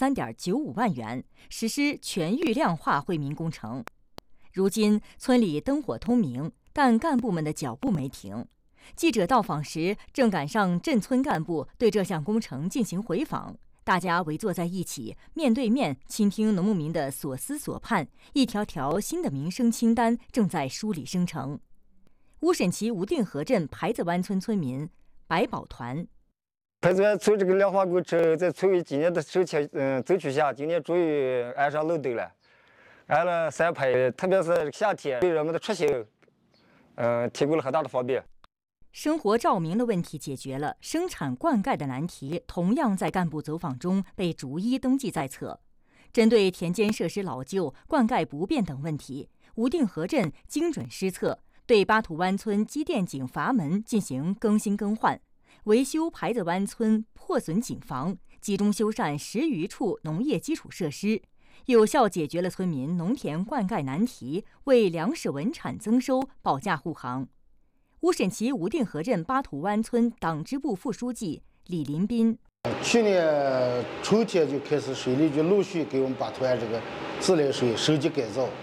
13.95万元，实施全域量化惠民工程。如今村里灯火通明，但干部们的脚步没停。记者到访时，正赶上镇村干部对这项工程进行回访，大家围坐在一起，面对面倾听农牧民的所思所盼，一条条新的民生清单正在梳理生成。乌沈旗吴定河镇牌子湾村村民白宝团。 牌子湾村这个量化工程在村委今年的争取下，今年终于安上路灯了，安了3排，特别是夏天对人们的出行，提供了很大的方便。 生活照明的问题解决了，生产灌溉的难题同样在干部走访中被逐一登记在册。针对田间设施老旧、灌溉不便等问题，吴定河镇精准施策，对巴图湾村机电井阀门进行更新更换，维修牌子湾村破损井房，集中修缮10余处农业基础设施，有效解决了村民农田灌溉难题，为粮食稳产增收保驾护航。乌沈旗吴定河镇巴图湾村党支部副书记李林斌： 去年春天就开始水利局陆续给我们巴图湾这个自来水升级改造，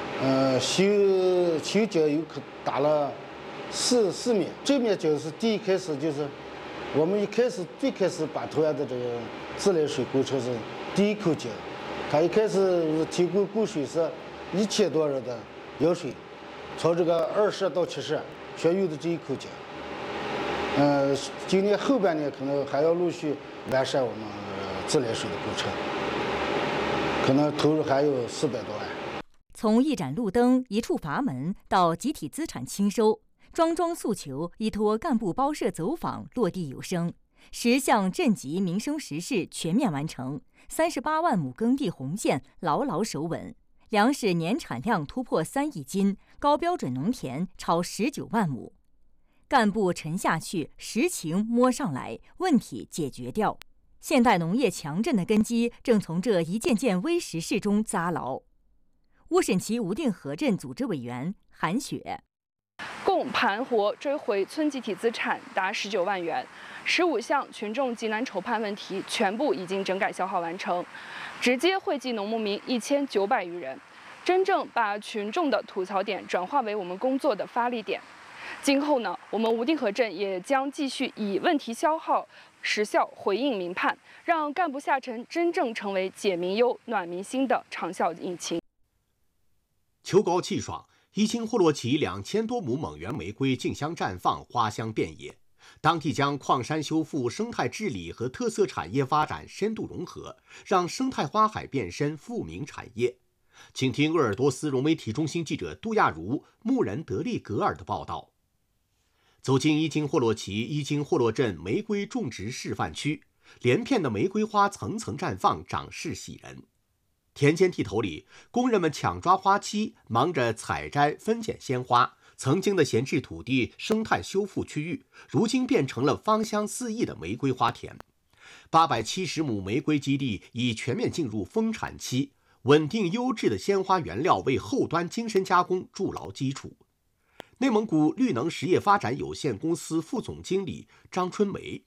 修井有可打了四面，这面井是第一开始就是我们最开始巴图湾的这个自来水工程是第一口井，它一开始提供水是1000多人的饮水，从这个2舍到7舍。全用的这一口井，今年后半年可能还要陆续完善我们自来水的工程，可能投入还有400多万。 从一盏路灯、一处阀门到集体资产清收，桩桩诉求依托干部包社走访落地有声，10项镇级民生实事全面完成，38万亩耕地红线牢牢守稳。粮食年产量突破3亿斤，高标准农田超19万亩。干部沉下去，实情摸上来，问题解决掉。现代农业强镇的根基正从这一件件微实事中扎牢。乌沈旗吴定河镇组织委员韩雪： 共盘活追回村集体资产达19万元，15项群众急难筹盼问题全部已经整改消化完成，直接惠及农牧民1900余人，真正把群众的吐槽点转化为我们工作的发力点。今后呢，我们吴定河镇也将继续以问题消耗实效回应民盼，让干部下沉真正成为解民忧、暖民心的长效引擎。 秋高气爽，伊金霍洛旗2000多亩蒙源玫瑰竞相绽放，花香遍野。当地将矿山修复、生态治理和特色产业发展深度融合，让生态花海变身富民产业。请听鄂尔多斯融媒体中心记者杜亚茹、牧人德利格尔的报道。走进伊金霍洛旗伊金霍洛镇玫瑰种植示范区，连片的玫瑰花层层绽放，长势喜人。田间地头里，工人们抢抓花期，忙着采摘分拣鲜花。曾经的闲置土地生态修复区域，如今变成了芳香四溢的玫瑰花田。870亩玫瑰基地已全面进入丰产期，稳定优质的鲜花原料为后端精深加工筑牢基础。内蒙古绿能实业发展有限公司副总经理张春梅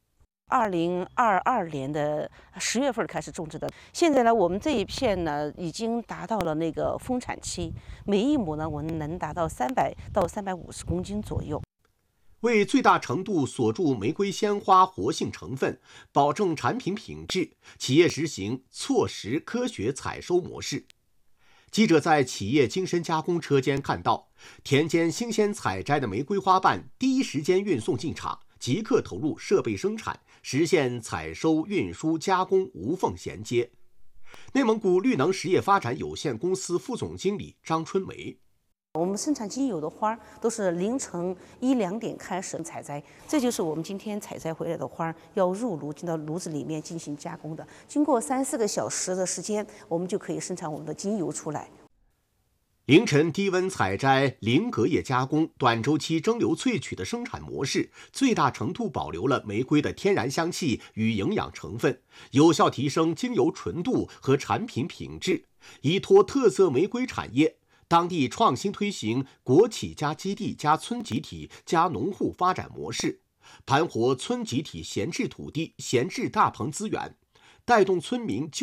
：2022年的10月份开始种植的，现在呢，我们这一片呢已经达到了那个丰产期，每一亩呢我们能达到300到350公斤左右。 为最大程度锁住玫瑰鲜花活性成分，保证产品品质，企业实行错时科学采收模式。记者在企业精深加工车间看到，田间新鲜采摘的玫瑰花瓣第一时间运送进厂，即刻投入设备生产，实现采收、运输、加工无缝衔接。内蒙古绿能实业发展有限公司副总经理张春梅： 我们生产精油的花都是凌晨1、2点开始采摘，这就是我们今天采摘回来的花要入炉进到炉子里面进行加工的。经过3、4个小时的时间，我们就可以生产我们的精油出来。 凌晨低温采摘、零隔夜加工、短周期蒸馏萃取的生产模式，最大程度保留了玫瑰的天然香气与营养成分，有效提升精油纯度和产品品质。依托特色玫瑰产业，当地创新推行国企加基地加村集体加农户发展模式，盘活村集体闲置土地、闲置大棚资源，带动村民就